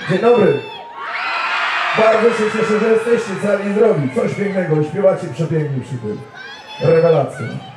Dzień dobry. Bardzo się cieszę, że jesteście cali i zdrowi. Coś pięknego, śpiewacie przepięknie przy tym. Rewelacja.